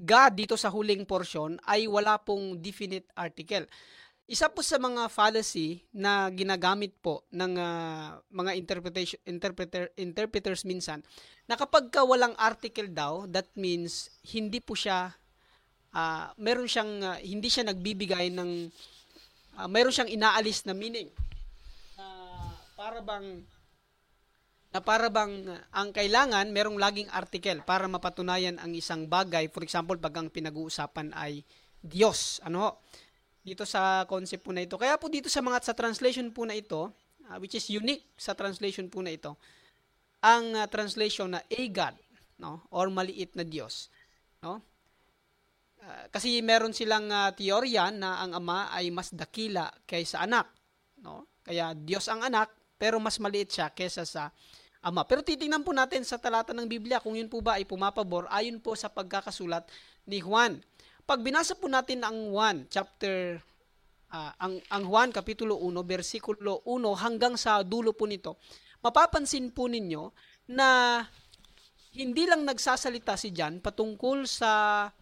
God dito sa huling portion ay wala pong definite article. Isa po sa mga fallacy na ginagamit po ng mga interpreters minsan, na kapag ka walang article daw, that means hindi po siya, meron siyang, hindi siya nagbibigay ng, meron siyang inaalis na meaning. Na para bang, ang kailangan merong laging article para mapatunayan ang isang bagay. For example, pag ang pinag-uusapan ay Diyos. Ano ho? Dito sa concept po na ito. Kaya po dito sa translation po na ito, which is unique sa translation po na ito, ang translation na a God, no, or maliit na Diyos, no? Kasi meron silang teorya na ang ama ay mas dakila kaysa anak, no? Kaya Diyos ang anak, pero mas maliit siya kaysa sa ama. Pero titingnan po natin sa talata ng Biblia kung yun po ba ay pumapabor ayon po sa pagkakasulat ni Juan. Pag binasa po natin ang Juan chapter ang Juan kapitulo 1 bersikulo 1 hanggang sa dulo po nito, mapapansin po ninyo na hindi lang nagsasalita si John patungkol sa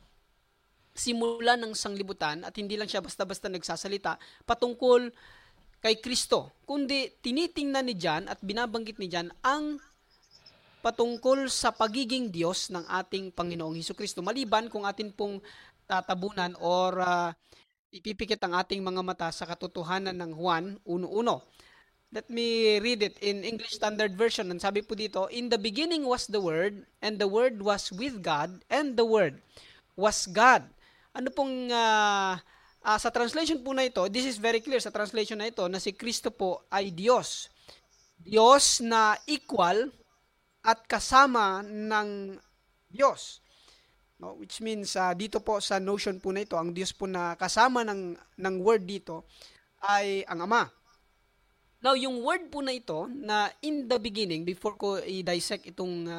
simula ng sanglibutan, at hindi lang siya basta-basta nagsasalita patungkol kay Kristo, kundi tinitingnan ni John at binabanggit ni John ang patungkol sa pagiging Diyos ng ating Panginoong Hesukristo. Maliban kung atin pong tatabunan or ipipikit ang ating mga mata sa katotohanan ng Juan 1:1. Let me read it in English Standard Version. Ang sabi po dito, "In the beginning was the Word, and the Word was with God, and the Word was God." Ano pong sa translation po na ito, this is very clear sa translation na ito, na si Kristo po ay Diyos. Diyos na equal at kasama ng Diyos. No, which means dito po sa notion po na ito, ang Diyos po na kasama ng word dito ay ang Ama. Now, yung word po na ito, na in the beginning, before ko i-dissect itong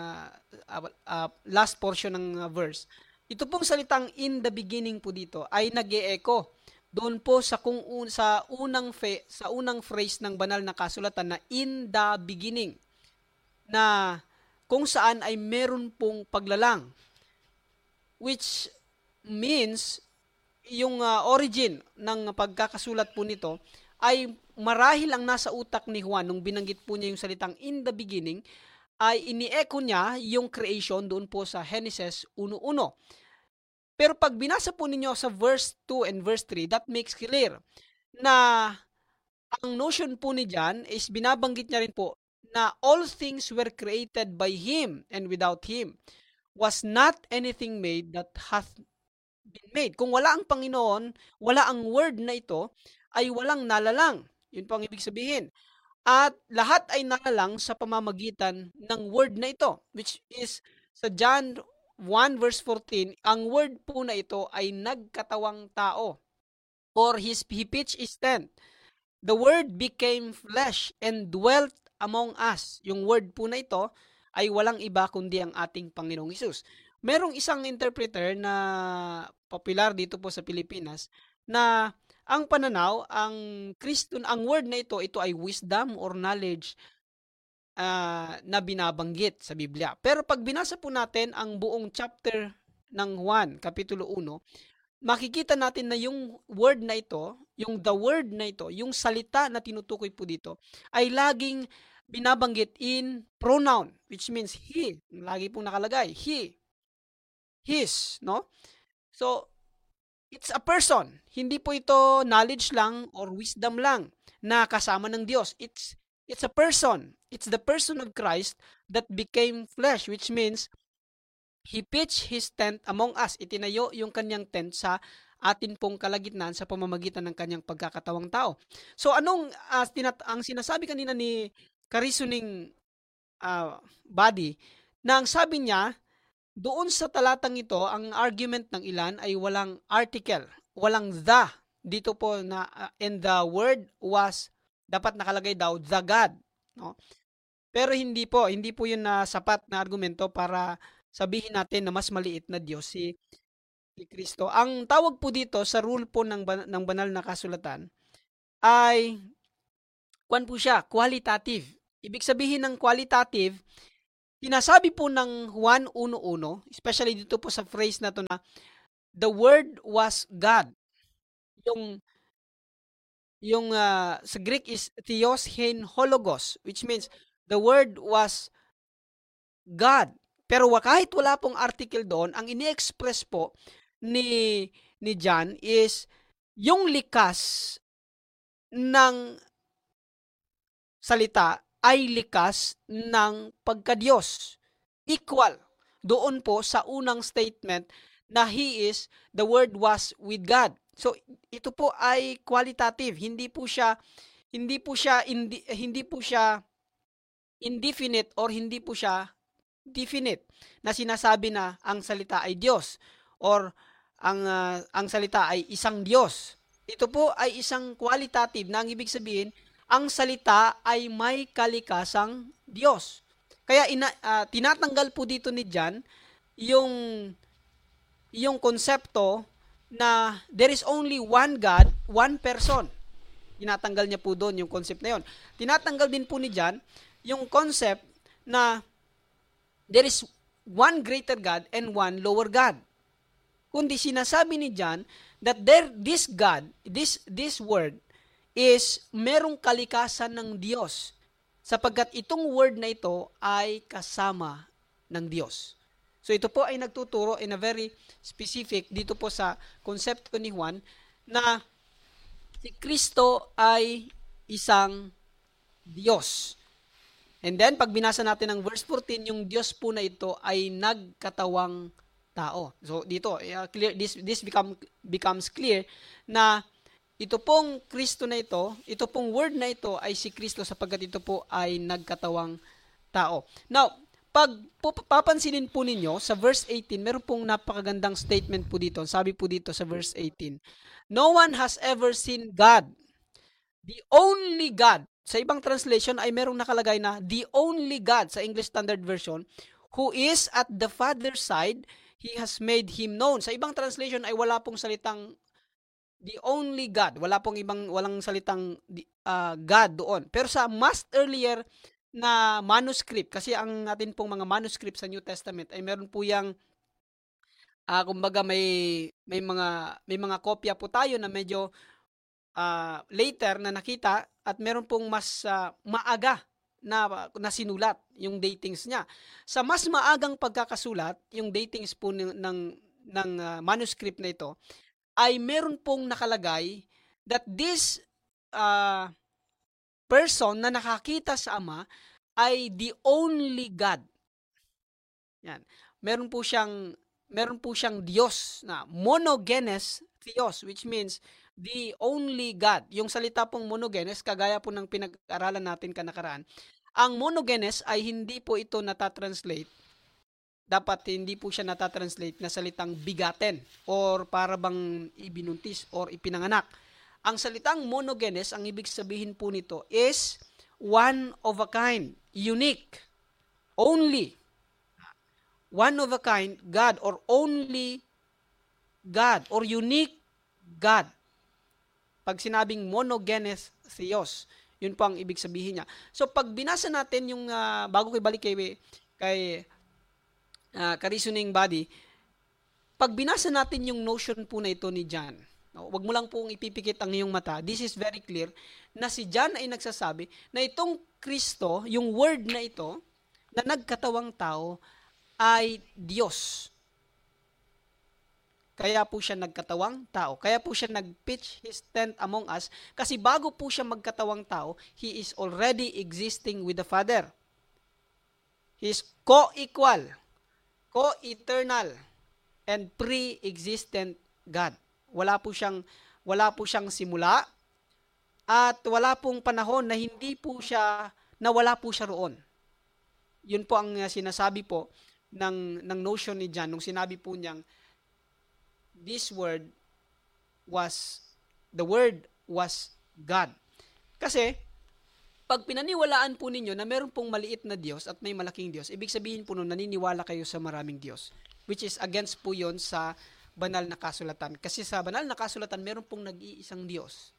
last portion ng verse, ito pong salitang in the beginning po dito ay nag-e-echo doon po sa sa unang phrase ng banal na kasulatan na in the beginning, na kung saan ay meron pong paglalang, which means yung origin ng pagkakasulat po nito ay marahil ang nasa utak ni Juan nung binanggit po niya yung salitang in the beginning, ay ini-echo niya yung creation doon po sa Genesis 1:1. Pero pag binasa po ninyo sa verse 2 and verse 3, that makes clear na ang notion po ni John is binabanggit niya rin po na all things were created by Him, and without Him was not anything made that hath been made. Kung wala ang Panginoon, wala ang word na ito, ay walang nalalang. Yun po ang ibig sabihin. At lahat ay nalalang sa pamamagitan ng word na ito, which is sa John 1 verse 14, ang word po na ito ay nagkatawang tao, or he pitched his tent. The word became flesh and dwelt among us. Yung word po na ito ay walang iba kundi ang ating Panginoong Hesus. Merong isang interpreter na popular dito po sa Pilipinas na ang pananaw, ang word na ito ay wisdom or knowledge na binabanggit sa Biblia. Pero pag binasa po natin ang buong chapter ng Juan, Kapitulo 1, makikita natin na yung word na ito, yung the word na ito, yung salita na tinutukoy po dito, ay laging binabanggit in pronoun, which means he. Lagi pong nakalagay, he, his, no? So, it's a person. Hindi po ito knowledge lang or wisdom lang na kasama ng Diyos. It's a person. It's the person of Christ that became flesh, which means He pitched His tent among us. Itinayo yung kanyang tent sa atin pong kalagitnaan sa pamamagitan ng kanyang pagkakatawang tao. So anong ang sinasabi kanina ni Karisuning Body, na ang sabi niya, doon sa talatang ito, ang argument ng ilan ay walang article, walang the. Dito po na and the word was, dapat nakalagay daw the God, no? Pero hindi po yun na sapat na argumento para sabihin natin na mas maliit na Diyos si Kristo. Ang tawag po dito sa rule po ng banal na kasulatan ay po siya, qualitative. Ibig sabihin ng qualitative, Sinasabi po ng Juan 1:1, especially dito po sa phrase na to na the word was God. Yung sa Greek is theos hen hologos, which means the word was God. Pero kahit wala pong article doon, ang ini-express po ni John is yung likas ng salita ay likas ng pagka-Diyos. Equal doon po sa unang statement na the word was with God. So ito po ay qualitative, hindi po siya indefinite or hindi po siya definite na sinasabi na ang salita ay Diyos or ang salita ay isang Diyos. Ito po ay isang qualitative na ang ibig sabihin, ang salita ay may kalikasang Diyos. Kaya tinatanggal po dito ni John yung konsepto na there is only one God, one person. Tinatanggal niya po doon yung concept na yon. Tinatanggal din po ni John yung concept na there is one greater God and one lower God. Kundi sinasabi ni John that this God, this word is merong kalikasan ng Diyos sapagkat itong word na ito ay kasama ng Diyos. So ito po ay nagtuturo in a very specific dito po sa konsepto ni Juan na si Kristo ay isang Diyos. And then, pag binasa natin ang verse 14, yung Diyos po na ito ay nagkatawang tao. So, dito, clear, this becomes clear na ito pong Kristo na ito pong word na ito ay si Kristo sapagkat ito po ay nagkatawang tao. Now, pag papansinin po ninyo, sa verse 18, meron pong napakagandang statement po dito. Sabi po dito sa verse 18, no one has ever seen God, the only God. Sa ibang translation ay merong nakalagay na the only God sa English Standard Version, who is at the Father's side, He has made Him known. Sa ibang translation ay wala pong salitang the only God. Walang salitang God doon. Pero sa mas earlier na manuscript, kasi ang atin pong mga manuscript sa New Testament ay meron po yang kumbaga may mga kopya po tayo na medyo later na nakita at meron pong mas maaga na sinulat yung datings niya. Sa mas maagang pagkakasulat, yung datings po ng manuscript na ito ay meron pong nakalagay that this person na nakakita sa Ama ay the only God. Yan. Meron po siyang Diyos na monogenes theos, which means the only God. Yung salita pong monogenes, kagaya po ng pinag-aralan natin kanakaraan, ang monogenes ay hindi po ito natatranslate. Dapat hindi po siya natatranslate na salitang bigaten or para bang ibinuntis or ipinanganak. Ang salitang monogenes, ang ibig sabihin po nito is one of a kind, unique, only. One of a kind, God, or only God, or unique God. Pag sinabing monogenes theos, yun po ang ibig sabihin niya. So, pag binasa natin yung, bago ko ibalik kay reasoning body, pag binasa natin yung notion po na ito ni John, wag mo lang pong ipipikit ang iyong mata, this is very clear, na si John ay nagsasabi na itong Kristo, yung word na ito, na nagkatawang tao, ay Diyos. Kaya po siya nagkatawang tao. Kaya po siya nag-pitch His tent among us. Kasi bago po siya magkatawang tao, He is already existing with the Father. He is co-equal, co-eternal, and pre-existent God. Wala po siyang simula at wala pong panahon na wala po siya roon. Yun po ang sinasabi po ng notion ni John nung sinabi po niyang the word was God. Kasi pag pinaniwalaan po ninyo na meron pong maliit na Diyos at may malaking Diyos, ibig sabihin po nun naniniwala kayo sa maraming Diyos, which is against po yon sa banal na kasulatan. Kasi sa banal na kasulatan, meron pong nag-iisang Diyos.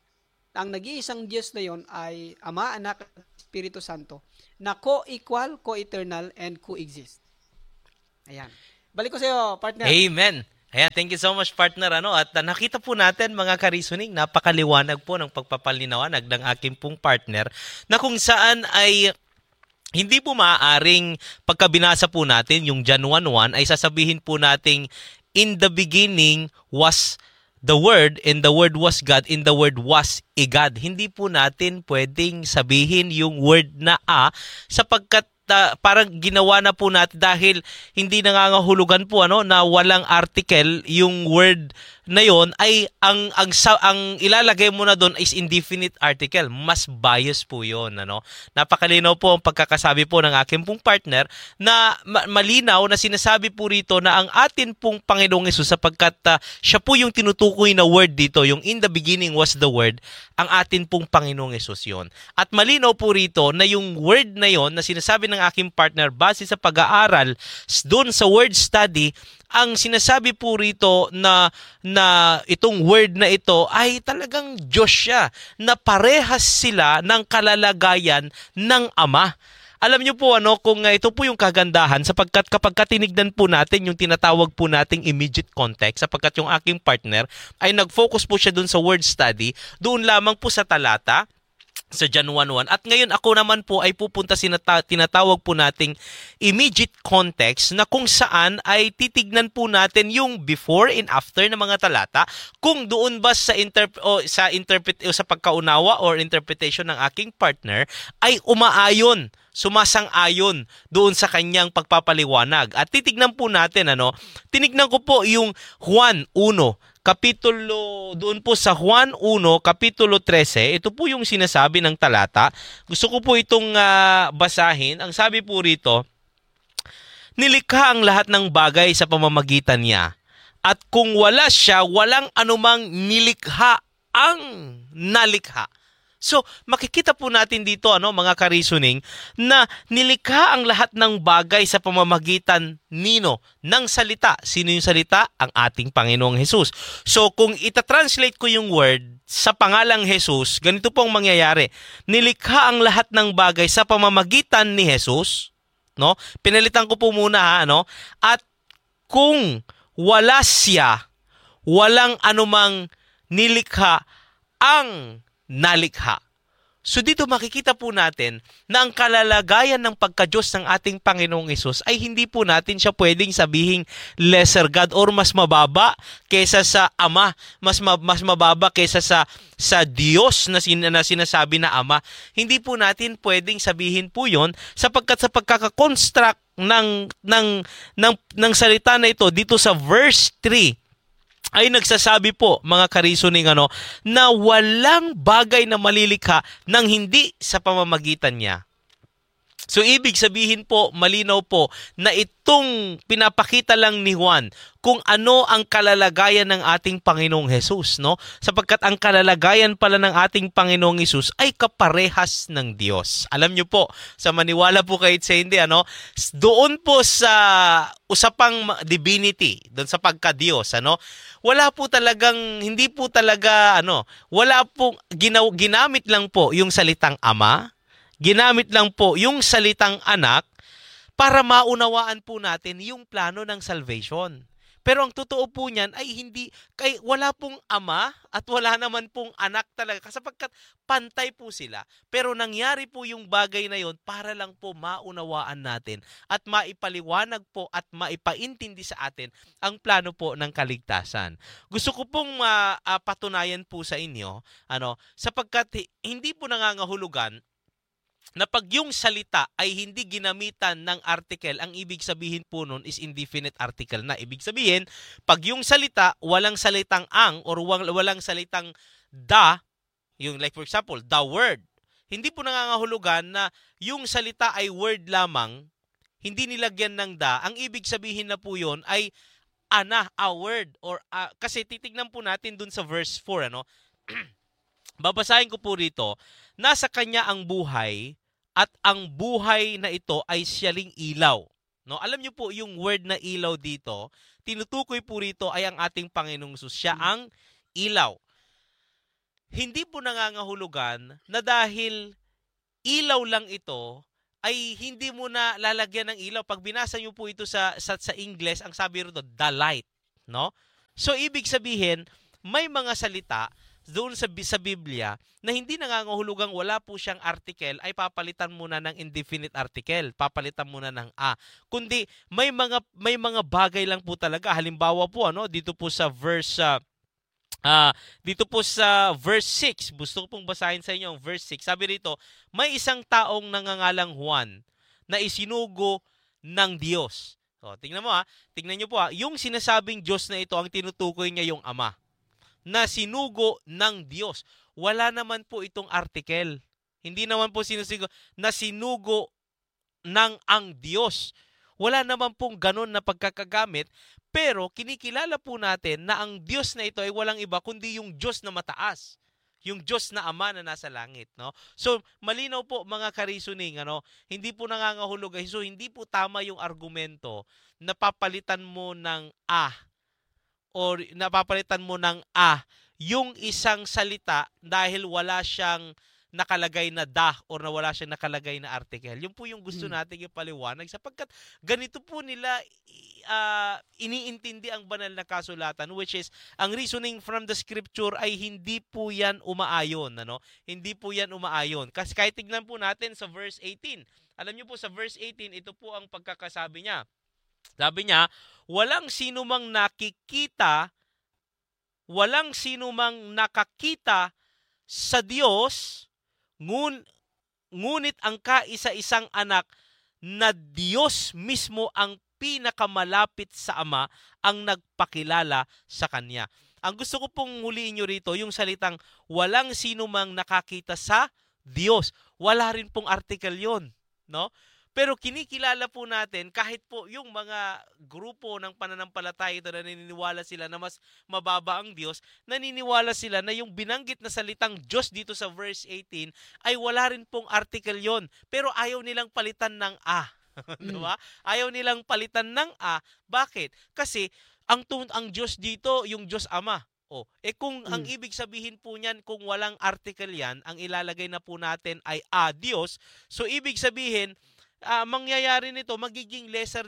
ang nag-iisang Diyos na yon ay Ama, Anak, at Espiritu Santo na co-equal, co-eternal, and co-exist. Ayan. Balik ko sa iyo, partner. Amen. Ayan, thank you so much, partner. At nakita po natin, mga ka-reasoning, napakaliwanag po ng pagpapalinawanag ng aking pong partner na kung saan ay hindi po maaaring pagkabinasa po natin yung John 1:1 ay sasabihin po nating in the beginning was the Word, and the Word was God, and the Word was a God. Hindi po natin pwedeng sabihin yung word na sapagkat parang ginawa na po natin dahil hindi nangangahulugan po na walang article yung word na yon ay ang ilalagay mo na doon is indefinite article. Mas bias po yon. Napakalinaw po ang pagkakasabi po ng aking pong partner na malinaw na sinasabi po rito na ang atin pong Panginoong Hesus, sapagkat siya po yung tinutukoy na word dito, yung in the beginning was the Word, ang atin pong Panginoong Hesus yon. At malinaw po rito na yung word na yon na sinasabi ng aking partner base sa pag-aaral doon sa word study, ang sinasabi po rito na itong word na ito ay talagang Diyos siya, na parehas sila ng kalalagayan ng Ama. Alam niyo po kung ito po yung kagandahan, sapagkat kapag tinignan po natin yung tinatawag po nating immediate context, sapagkat yung aking partner ay nag-focus po siya dun sa word study, doon lamang po sa talata, sa John 1:1. At ngayon ako naman po ay pupunta tinatawag po nating immediate context, na kung saan ay titignan po natin yung before and after ng mga talata, kung doon ba sa pagkaunawa or interpretation ng aking partner ay umaayon, sumasang-ayon doon sa kanyang pagpapaliwanag. At titignan po natin tinignan ko po yung Juan 1 kapitulo, doon po sa Juan 1, kapitulo 13, ito po yung sinasabi ng talata. Gusto ko po itong basahin. Ang sabi po rito, nilikha ang lahat ng bagay sa pamamagitan niya. At kung wala siya, walang anumang nilikha ang nalikha. So, makikita po natin dito, mga ka-reasoning, na nilikha ang lahat ng bagay sa pamamagitan ng salita. Sino yung salita? Ang ating Panginoong Hesus. So, kung itatranslate ko yung word sa pangalang Hesus, ganito pong mangyayari. Nilikha ang lahat ng bagay sa pamamagitan ni Hesus. Pinalitan ko po muna, At kung wala siya, walang anumang nilikha ang nalikha. So dito makikita po natin na ang kalalagayan ng pagka-Diyos ng ating Panginoong Hesus ay hindi po natin siya pwedeng sabihing lesser God or mas mababa kaysa sa Ama, mas mababa kaysa sa Diyos na sinasabi na Ama. Hindi po natin pwedeng sabihin po yon, sapagkat sa pagkaka-construct ng salita na ito dito sa verse 3 ay nagsasabi po, mga ka-reasoning, na walang bagay na malilikha nang hindi sa pamamagitan niya. So, ibig sabihin po, malinaw po, na itong pinapakita lang ni Juan kung ano ang kalalagayan ng ating Panginoong Hesus, Sapagkat ang kalalagayan pala ng ating Panginoong Hesus ay kaparehas ng Diyos. Alam niyo po, sa maniwala po kahit sa hindi, doon po sa usapang divinity, doon sa pagka-Diyos, hindi po talaga, wala po, ginamit lang po yung salitang Ama, ginamit lang po yung salitang anak para maunawaan po natin yung plano ng salvation. Pero ang totoo po niyan ay wala pong ama at wala naman pong anak talaga, sapagkat pantay po sila. Pero nangyari po yung bagay na yon para lang po maunawaan natin at maipaliwanag po at maipaintindi sa atin ang plano po ng kaligtasan. Gusto ko pong patunayan po sa inyo, sapagkat hindi po nangangahulugan na pag yung salita ay hindi ginamitan ng article, ang ibig sabihin po nun is indefinite article na. Ibig sabihin, pag yung salita, walang salitang ang or walang salitang the, yung like for example, the word, hindi po nangangahulugan na yung salita ay word lamang, hindi nilagyan ng the, ang ibig sabihin na po yun ay a word, or kasi titignan po natin dun sa verse 4, babasahin ko po rito, nasa kanya ang buhay, at ang buhay na ito ay siyaling ilaw. Alam niyo po yung word na ilaw dito, tinutukoy po rito ay ang ating Panginoong Hesus. Siya ang ilaw. hindi po nangangahulugan na dahil ilaw lang ito ay hindi mo na lalagyan ng ilaw. Pag binasa niyo po ito sa English, ang sabi rito, the light, no? So ibig sabihin, may mga salita doon sa Biblia na hindi nangangahulugang wala po siyang article, ay papalitan muna ng indefinite article, papalitan muna ng a. Kundi may mga bagay lang po talaga. Halimbawa po dito po sa verse 6, gusto ko pong basahin sa inyo ang verse 6. Sabi rito, may isang taong nangangalang Juan na isinugo ng Diyos. So, tingnan niyo po yung sinasabing Diyos na ito, ang tinutukoy niya yung Ama. Na sinugo ng Diyos. Wala naman po itong article. Hindi naman po sinusigo na sinugo ng ang Diyos. Wala naman pong ganun na pagkakagamit. Pero kinikilala po natin na ang Diyos na ito ay walang iba kundi yung Diyos na mataas. Yung Diyos na Ama na nasa langit, no? So, malinaw po mga ka-reasoning, hindi po nangangahulugan. So, hindi po tama yung argumento na papalitan mo ng or napapalitan mo ng yung isang salita dahil wala siyang nakalagay na or na wala siyang nakalagay na article. Yun po yung gusto nating ipaliwanag sapagkat ganito po nila iniintindi ang banal na kasulatan, which is ang reasoning from the scripture ay hindi po yan umaayon. Hindi po yan umaayon. Kasi kahit tignan po natin sa verse 18. Alam niyo po sa verse 18, ito po ang pagkakasabi niya. Sabi niya, walang sino mang nakakita sa Diyos, ngunit ang kaisa-isang anak na Diyos mismo ang pinakamalapit sa Ama ang nagpakilala sa Kanya. Ang gusto ko pong huliin nyo rito, yung salitang walang sino mang nakakita sa Diyos. Wala rin pong article yon, no? Pero kinikilala po natin kahit po yung mga grupo ng pananampalataya ito na naniniwala sila na mas mababa ang Diyos, naniniwala sila na yung binanggit na salitang Diyos dito sa verse 18 ay wala rin pong article yon. Pero ayaw nilang palitan ng diba? Ayaw nilang palitan ng Bakit? Kasi ang Diyos dito, yung Diyos Ama. Kung ang ibig sabihin po niyan, kung walang article yan, ang ilalagay na po natin ay Diyos. So ibig sabihin, mangyayari nito, magiging lesser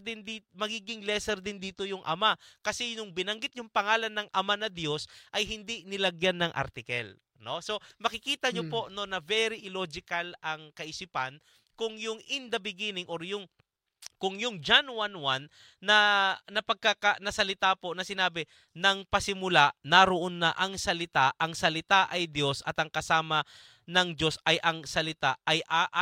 din dito yung Ama. Kasi nung binanggit yung pangalan ng Ama na Diyos, ay hindi nilagyan ng article. No? So, makikita nyo po na very illogical ang kaisipan kung yung in the beginning or kung yung John 1:1 na salita po na sinabi ng pasimula, naroon na ang salita ay Diyos at ang kasama ng Diyos ay ang salita ay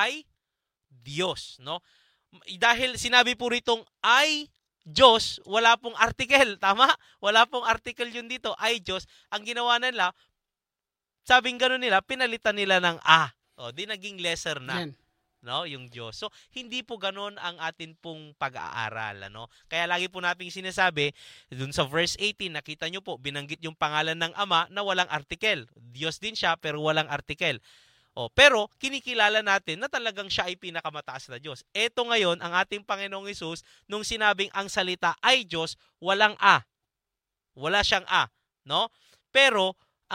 Diyos, no? Dahil sinabi po ritong ay Diyos, wala pong article, tama? Wala pong article yun dito, ay Diyos. Ang ginawa nila, sabing gano'n nila, pinalitan nila ng di naging lesser na. Yan. No, yung Diyos. So, hindi po ganoon ang atin pong pag-aaral, Kaya lagi po nating sinasabi, dun sa verse 18, nakita nyo po, binanggit yung pangalan ng Ama na walang article. Diyos din siya, pero walang article. Pero kinikilala natin na talagang siya ay pinakamataas na Diyos. Ito ngayon, ang ating Panginoong Hesus, nung sinabing ang salita ay Diyos, walang wala siyang no? Pero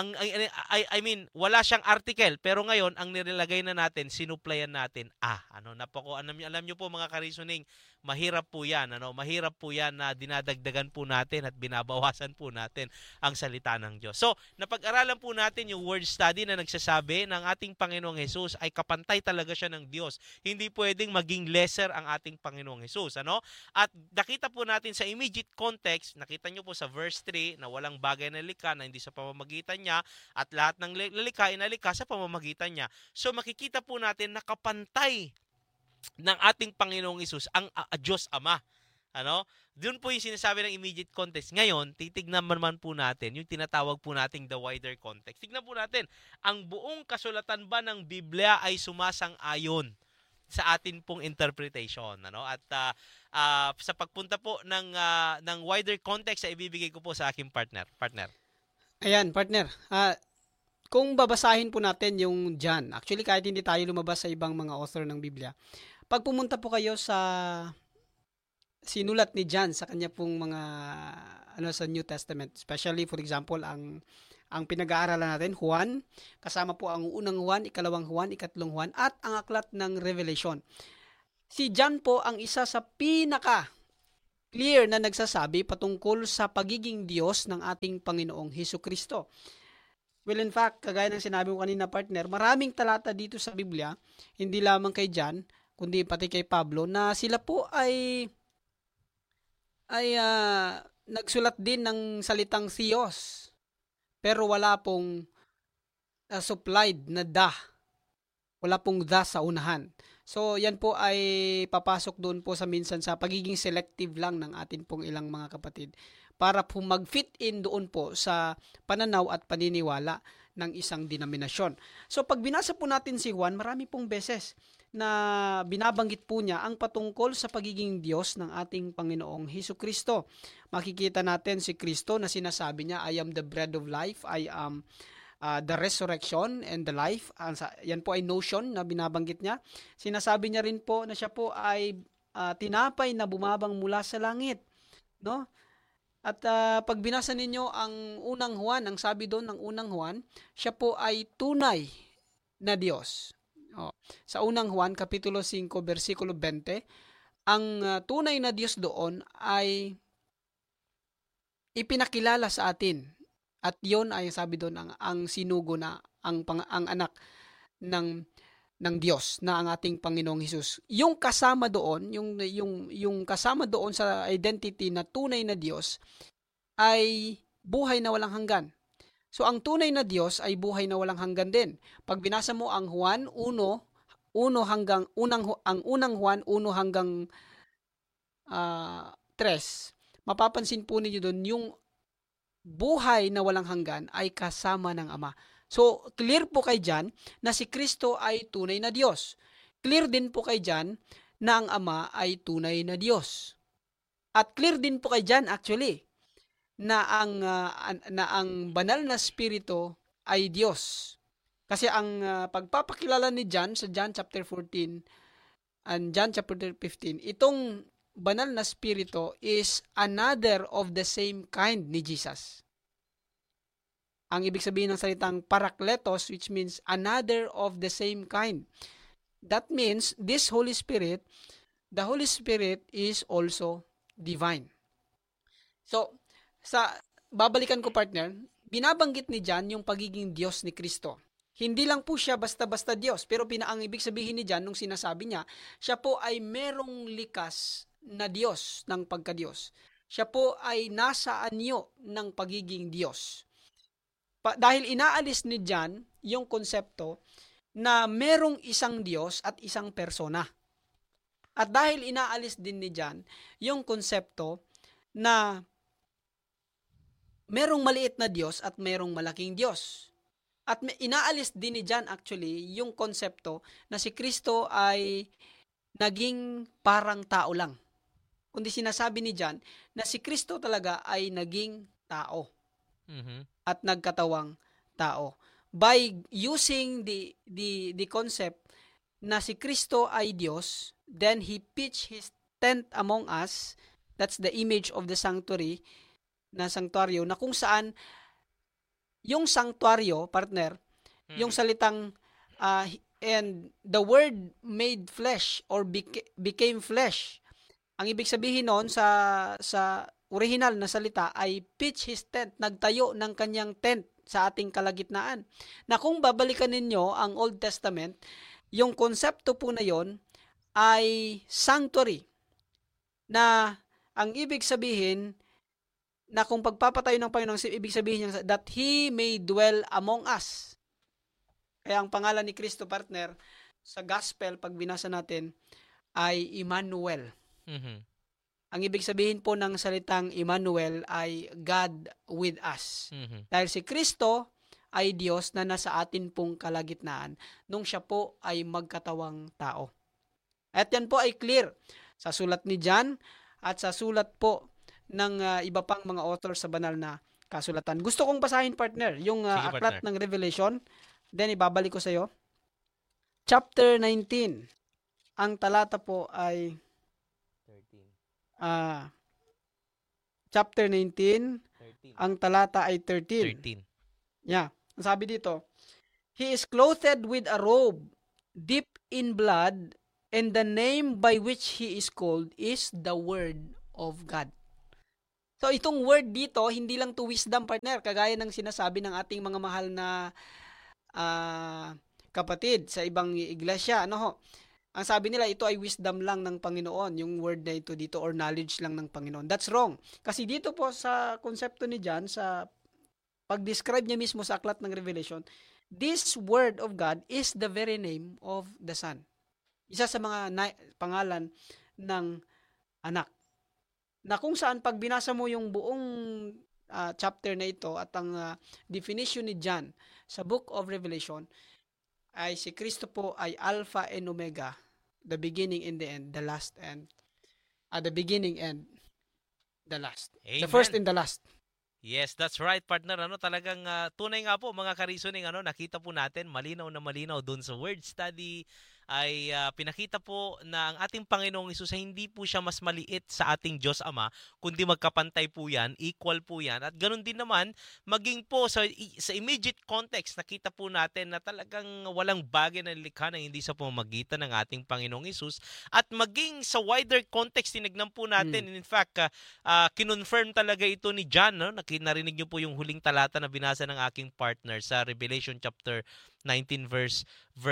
wala siyang article, pero ngayon ang nilagay na natin, sinuplayan natin alam niyo po mga ka-reasoning, mahirap po 'yan, mahirap po 'yan na dinadagdagan po natin at binabawasan po natin ang salita ng Diyos. So, napag-aralan po natin yung word study na nagsasabi ng ating Panginoong Hesus ay kapantay talaga siya ng Diyos. Hindi pwedeng maging lesser ang ating Panginoong Hesus, At nakita po natin sa immediate context, nakita niyo po sa verse 3 na walang bagay na likha na hindi sa pamamagitan niya at lahat ng nalikha inalikha sa pamamagitan niya. So makikita po natin na kapantay ng ating Panginoong Hesus ang Diyos Ama. Doon po yung sinasabi ng immediate context. Ngayon, titignan naman po natin yung tinatawag po nating the wider context. Tignan po natin, ang buong kasulatan ba ng Biblia ay sumasang-ayon sa atin pong interpretation, At sa pagpunta po ng wider context ay ibibigay ko po sa aking partner. Ayan, partner. Kung babasahin po natin yung John, actually kahit hindi tayo lumabas sa ibang mga author ng Biblia, pag pumunta po kayo sa sinulat ni John sa kanya pong mga sa New Testament. Especially, for example, ang pinag-aaralan natin, Juan, kasama po ang unang Juan, ikalawang Juan, ikatlong Juan, at ang aklat ng Revelation. Si John po ang isa sa pinaka-clear na nagsasabi patungkol sa pagiging Diyos ng ating Panginoong Hesukristo. Well, in fact, kagaya ng sinabi ko kanina, partner, maraming talata dito sa Biblia, hindi lamang kay John, kundi pati kay Pablo, na sila po ay nagsulat din ng salitang Theos. Pero wala pong supplied na da. Wala pong da sa unahan. So, yan po ay papasok doon po sa minsan sa pagiging selective lang ng atin pong ilang mga kapatid para po mag-fit in doon po sa pananaw at paniniwala ng isang denominasyon. So, pag binasa po natin si Juan, marami pong beses na binabanggit po niya ang patungkol sa pagiging Diyos ng ating Panginoong Hesukristo. Makikita natin si Kristo na sinasabi niya, I am the bread of life, I am the resurrection and the life. Yan po ay notion na binabanggit niya. Sinasabi niya rin po na siya po ay tinapay na bumabang mula sa langit. No? At pag binasa ninyo ang unang Juan, ang sabi doon ng unang Juan, siya po ay tunay na Diyos. Sa unang Juan, Kapitulo 5, versikulo 20, ang tunay na Diyos doon ay ipinakilala sa atin. At yon ay sabi doon ang sinugo na ang anak ng Diyos na ang ating Panginoong Hesus. Yung kasama doon, yung kasama doon sa identity na tunay na Diyos ay buhay na walang hanggan. So ang tunay na Diyos ay buhay na walang hanggan din. Pag binasa mo ang Juan 1 ang unang Juan 1 hanggang 3, mapapansin po ninyo doon yung buhay na walang hanggan ay kasama ng Ama. So, clear po kay John na si Kristo ay tunay na Diyos. Clear din po kay John na ang Ama ay tunay na Diyos. At clear din po kay John actually na ang banal na spirito ay Diyos. Kasi ang pagpapakilala ni John sa John chapter 14 and John chapter 15, itong banal na spirito is another of the same kind ni Jesus. Ang ibig sabihin ng salitang parakletos, which means another of the same kind. That means this Holy Spirit, the Holy Spirit is also divine. So, babalikan ko partner, binabanggit ni John yung pagiging Diyos ni Kristo. Hindi lang po siya basta-basta Diyos, pero ang ibig sabihin ni John nung sinasabi niya, siya po ay merong likas na Diyos ng pagka-Diyos. Siya po ay nasa anyo ng pagiging Diyos. Dahil inaalis ni John yung konsepto na merong isang Diyos at isang persona. At dahil inaalis din ni John yung konsepto na merong maliit na Diyos at merong malaking Diyos. At inaalis din ni John actually yung konsepto na si Kristo ay naging parang tao lang. Kundi sinasabi ni John na si Kristo talaga ay naging tao. At nagkatawang tao. By using the concept na si Kristo ay Diyos, then He pitched His tent among us. That's the image of the sanctuary, na sanctuaryo, na kung saan yung sanctuaryo, partner, yung salitang and the Word made flesh or became flesh. Ang ibig sabihin noon sa original na salita ay pitch his tent, nagtayo ng kanyang tent sa ating kalagitnaan. Na kung babalikan ninyo ang Old Testament, yung konsepto po na yon ay sanctuary. Na ang ibig sabihin, na kung pagpapatayo ng Panginoon, ibig sabihin niya that He may dwell among us. Kaya ang pangalan ni Kristo, partner, sa gospel, pag binasa natin, ay Emmanuel. Ang ibig sabihin po ng salitang Emmanuel ay God with us. Dahil si Kristo ay Diyos na nasa atin pong kalagitnaan nung siya po ay magkatawang tao. At yan po ay clear sa sulat ni John at sa sulat po ng iba pang mga author sa banal na kasulatan. Gusto kong basahin, partner, yung aklat ng Revelation. Then ibabalik ko sa iyo. Chapter 19. Ang talata po ay ah, chapter 19, 13. ang talata ay 13. 13. Yeah. Ang sabi dito, He is clothed with a robe, dipped in blood, and the name by which he is called is the Word of God. So itong word dito, hindi lang to wisdom, partner, kagaya ng sinasabi ng ating mga mahal na kapatid sa ibang iglesia. Ano ho? Ang sabi nila, ito ay wisdom lang ng Panginoon, yung word na ito dito, or knowledge lang ng Panginoon. That's wrong. Kasi dito po sa konsepto ni John, sa pag-describe niya mismo sa aklat ng Revelation, this word of God is the very name of the Son. Isa sa mga pangalan ng anak. Na kung saan pag binasa mo yung buong chapter na ito at ang definition ni John sa book of Revelation, ay si Kristo po ay Alpha and Omega, the beginning and the end, the last and the beginning and the last. Amen. The first and the last. Yes, that's right, partner. Talagang tunay nga po mga ka-reasoning, nakita po natin malinaw na malinaw doon sa word study ay pinakita po na ang ating Panginoong Hesus ay hindi po siya mas maliit sa ating Diyos Ama, kundi magkapantay po yan, equal po yan. At ganoon din naman, maging po sa immediate context, nakita po natin na talagang walang bagay na likha na hindi sa pamamagitan ng ating Panginoong Hesus. At maging sa wider context, tinignan po natin, in fact, kinonfirm talaga ito ni John, no? Narinig niyo po yung huling talata na binasa ng aking partner sa Revelation chapter 19 verse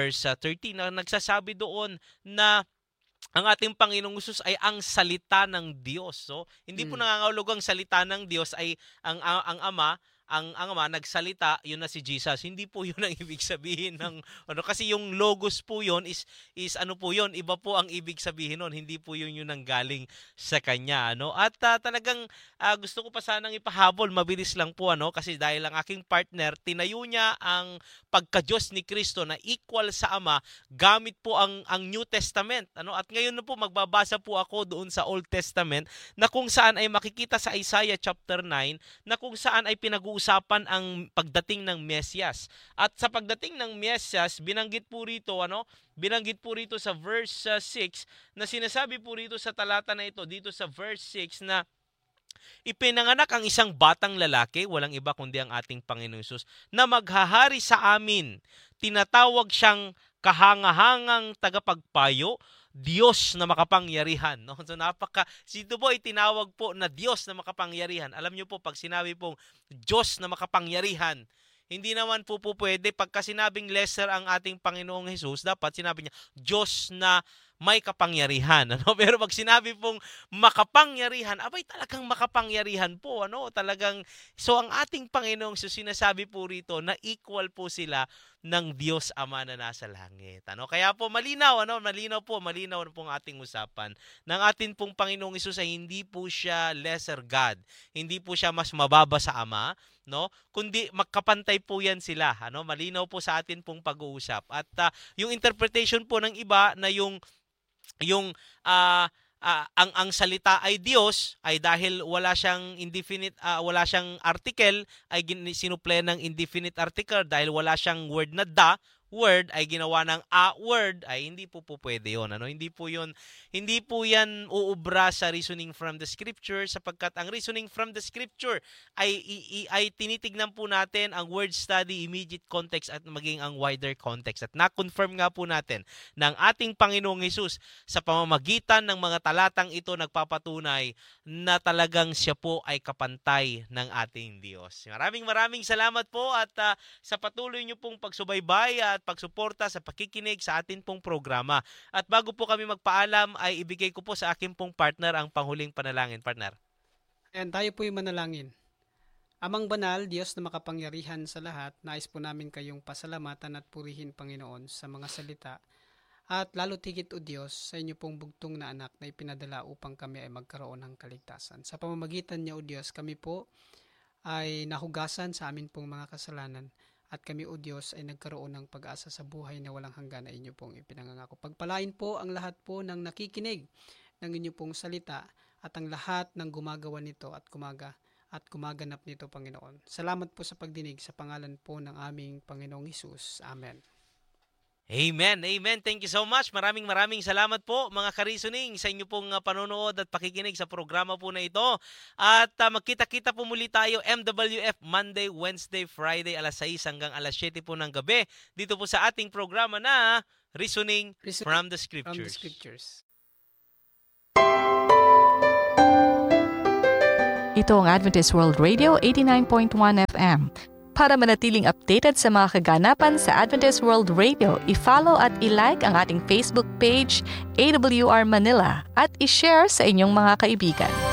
13 na nagsasabi doon na ang ating Panginoong Hesus ay ang salita ng Diyos. So, hindi po nangangahulugang salita ng Diyos ay ang Ama, ang Ama nagsalita, yun na si Jesus. Hindi po yun ang ibig sabihin ng kasi yung logos po yun is ano po yun, iba po ang ibig sabihin nun. Hindi po yun ang galing sa kanya, At talagang gusto ko pa sanang ipahabol, mabilis lang po kasi dahil ang aking partner tinayo niya ang pagka-Diyos ni Kristo na equal sa Ama gamit po ang New Testament, At ngayon na po magbabasa po ako doon sa Old Testament na kung saan ay makikita sa Isaiah chapter 9 na kung saan ay pinag-uusapan ang pagdating ng Mesiyas. At sa pagdating ng Mesiyas, binanggit po rito sa verse 6 na sinasabi po rito sa talata na ito, dito sa verse 6 na ipinanganak ang isang batang lalaki, walang iba kundi ang ating Panginoong Hesus, na maghahari sa amin. Tinatawag siyang kahangahangang tagapagpayo, Diyos na makapangyarihan. So sito po itinawag po na Diyos na makapangyarihan. Alam niyo po, pag sinabi pong Diyos na makapangyarihan, hindi naman po pwede pagka sinabing lesser ang ating Panginoong Hesus, dapat sinabi niya Diyos na may kapangyarihan. Pero pag sinabi pong makapangyarihan, abay talagang makapangyarihan po. Talagang, so ang ating Panginoong Hesus, sinasabi po rito na equal po sila ng Diyos Ama na nasa langit. Kaya po malinaw, malinaw po ang ating usapan. Ng ating pong Panginoong Hesus ay hindi po siya lesser God. Hindi po siya mas mababa sa Ama, kundi magkapantay po yan sila. Malinaw po sa atin pong pag-uusap. At yung interpretation po ng iba na yung ang salita ay Diyos ay dahil wala siyang indefinite wala siyang article ay sinuple ng indefinite article dahil wala siyang word na word ay ginawa ng a word ay hindi po pwede yon hindi po yan uubra sa reasoning from the scripture sapagkat ang reasoning from the scripture ay tinitignan po natin ang word study, immediate context at maging ang wider context at na-confirm nga po natin ng ating Panginoong Hesus sa pamamagitan ng mga talatang ito nagpapatunay na talagang siya po ay kapantay ng ating Diyos. Maraming salamat po at sa patuloy niyo pong pagsubaybay at pagsuporta sa pakikinig sa atin pong programa. At bago po kami magpaalam ay ibigay ko po sa akin pong partner ang panghuling panalangin, partner. And tayo po'y manalangin. Amang banal, Diyos na makapangyarihan sa lahat, nais po namin kayong pasalamatan at purihin, Panginoon, sa mga salita. At lalo tigit, O Diyos, sa inyo pong bugtong na anak na ipinadala upang kami ay magkaroon ng kaligtasan. Sa pamamagitan niya, O Diyos, kami po ay nahugasan sa amin pong mga kasalanan. At kami, O Diyos, ay nagkaroon ng pag-asa sa buhay na walang hanggan na inyo pong ipinangangako. Pagpalain po ang lahat po ng nakikinig ng inyo pong salita at ang lahat ng gumagawa nito at gumaganap nito, Panginoon. Salamat po sa pagdinig sa pangalan po ng aming Panginoong Hesus. Amen. Amen, amen. Thank you so much. Maraming salamat po mga ka-reasoning sa inyo pong panonood at pakikinig sa programa po na ito. At magkita-kita po muli tayo MWF Monday, Wednesday, Friday alas 6 hanggang alas 7 po ng gabi dito po sa ating programa na Reasoning from the Scriptures. Ito ang Adventist World Radio 89.1 FM. Para manatiling updated sa mga kaganapan sa Adventist World Radio, i-follow at i-like ang ating Facebook page, AWR Manila, at i-share sa inyong mga kaibigan.